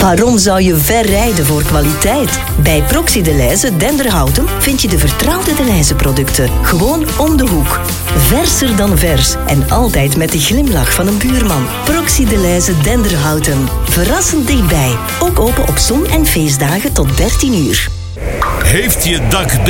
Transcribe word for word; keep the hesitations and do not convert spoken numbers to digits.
Waarom zou je ver rijden voor kwaliteit? Bij Proxy Delhaize Denderhouten vind je de vertrouwde Delhaize-producten. Gewoon om de hoek. Verser dan vers. En altijd met de glimlach van een buurman. Proxy Delhaize Denderhouten. Verrassend dichtbij. Ook open op zon- en feestdagen tot dertien uur. Heeft je dak